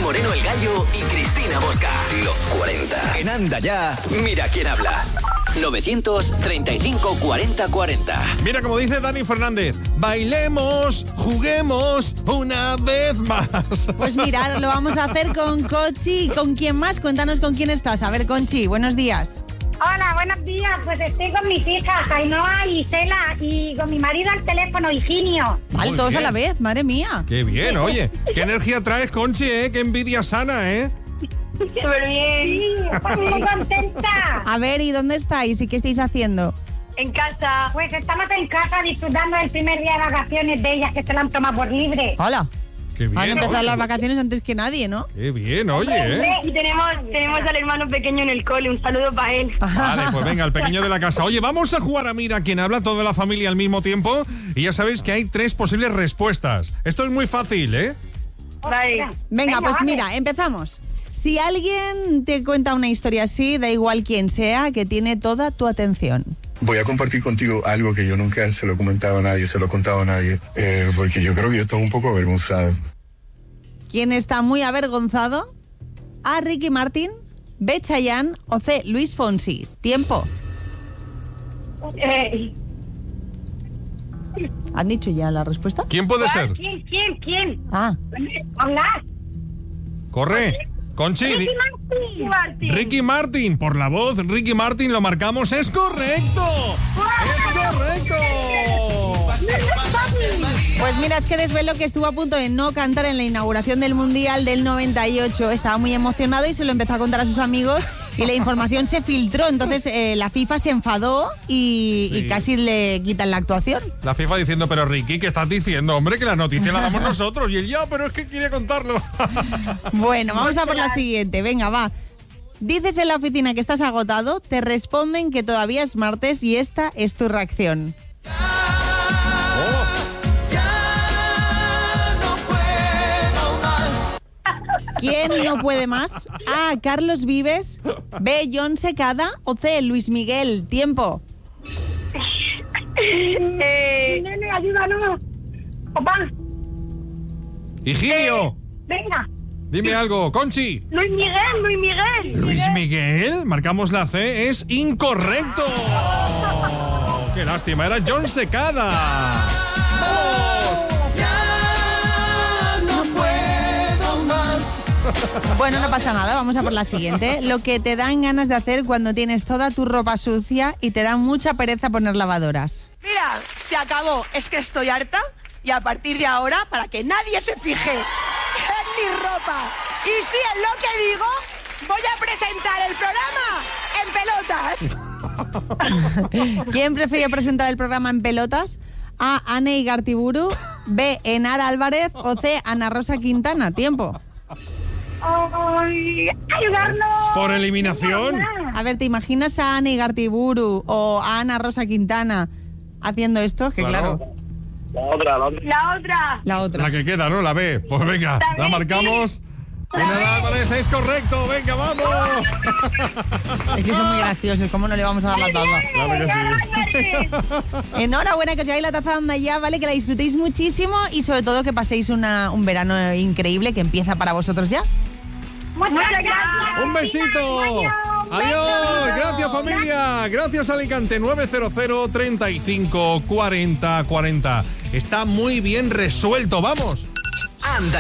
Moreno el Gallo y Cristina Bosca. Los 40. En Anda Ya, mira quién habla. 935 40 40. Mira, como dice Dani Fernández, bailemos, juguemos una vez más. Pues mira, lo vamos a hacer con Conchi. ¿Con quién más? Cuéntanos con quién estás. A ver, Conchi, buenos días. Hola, buenos días. Pues estoy con mis hijas, Ainhoa y Cela, y con mi marido al teléfono, Higinio. Vale, Muy todos bien. a la vez, madre mía. Qué bien, oye. Qué energía traes, Conchi, ¿eh? Qué envidia sana, ¿eh? Súper bien. Estoy muy contenta. A ver, ¿y dónde estáis y qué estáis haciendo? En casa. Pues estamos en casa disfrutando del primer día de vacaciones de ellas, que se la han tomado por libre. Hola. Qué bien. Han empezado oye. las vacaciones antes que nadie, ¿no? Qué bien, oye, ¿eh? Y tenemos al hermano pequeño en el cole. Un saludo para él. Vale, pues venga, el pequeño de la casa. Oye, vamos a jugar a Mira quién habla, toda la familia al mismo tiempo. Y ya sabéis que hay 3 posibles respuestas. Esto es muy fácil, ¿eh? Vale. Venga, pues vale. mira, empezamos. Si alguien te cuenta una historia así, da igual quién sea, que tiene toda tu atención. Voy a compartir contigo algo que yo nunca se lo he comentado a nadie, se lo he contado a nadie, porque yo creo que yo estoy un poco avergonzado. ¿Quién está muy avergonzado? A. Ricky Martin, B. Chayanne o C. Luis Fonsi. Tiempo. ¿Han dicho ya la respuesta? ¿Quién puede ser? ¿Quién? Ah, Habla. Corre. Conchi. Martín. Ricky Martin, por la voz, Ricky Martin, lo marcamos. ¡Es correcto! ¡Es correcto! pues mira, es que desvelo que estuvo a punto de no cantar en la inauguración del Mundial del 98. Estaba muy emocionado y se lo empezó a contar a sus amigos y la información se filtró. Entonces la FIFA se enfadó y Sí. casi le quitan la actuación. La FIFA diciendo, pero Ricky, ¿qué estás diciendo? Hombre, que la noticia la damos nosotros. Y él, ya, pero es que quiere contarlo. Bueno, vamos a por la siguiente. Venga, va. Dices en la oficina que estás agotado, te responden que todavía es martes y esta es tu reacción. ¿Quién no puede más? A. Carlos Vives, B. John Secada o C. Luis Miguel. Tiempo. Nene, ayúdanos. Papá, Higinio, venga. dime algo. Conchi. Luis Miguel. Luis Miguel, marcamos la C, es incorrecto. ¡Qué lástima! Era John Secada. ¡Vamos! Bueno, no pasa nada, vamos a por la siguiente. Lo que te dan ganas de hacer cuando tienes toda tu ropa sucia y te da mucha pereza poner lavadoras. Mira, se acabó. Es que estoy harta y a partir de ahora, para que nadie se fije en mi ropa y sí en lo que digo, voy a presentar el programa en pelotas. ¿Quién prefiere presentar el programa en pelotas? A. Ane Igartiburu, B. Enara Álvarez o C. Ana Rosa Quintana. Tiempo. Ay, ayudarnos. Por eliminación. A ver, ¿te imaginas a Ane Igartiburu o a Ana Rosa Quintana haciendo esto? Que claro, La otra. La que queda, ¿no? La B. Pues venga, la marcamos. Y nada, parece, es correcto. Venga, vamos. es que son muy graciosos. ¿Cómo no le vamos a dar la taza? Claro que sí. Enhorabuena, que os lleváis la taza de Anda Ya, ¿vale? Que la disfrutéis muchísimo y sobre todo que paséis un verano increíble que empieza para vosotros ya. Muchas gracias. Un besito. Adiós. Gracias, familia. Gracias, Alicante. 900 35 40 40. Está muy bien resuelto. Vamos.